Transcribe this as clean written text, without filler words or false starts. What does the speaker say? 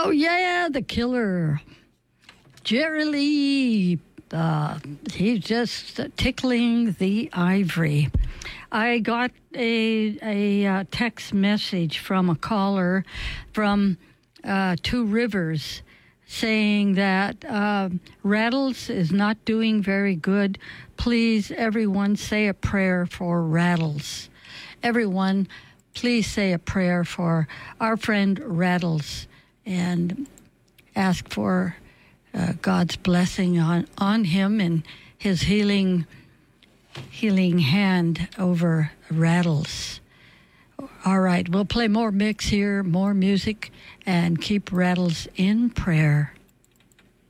Oh, yeah, the killer. Jerry Lee. He's just tickling the ivory. I got a text message from a caller from Two Rivers saying that Rattles is not doing very good. Please, everyone, say a prayer for Rattles. Everyone, please say a prayer for our friend Rattles and ask for God's blessing on him and his healing hand over Rattles. All right, we'll play more mix here, more music, and keep Rattles in prayer.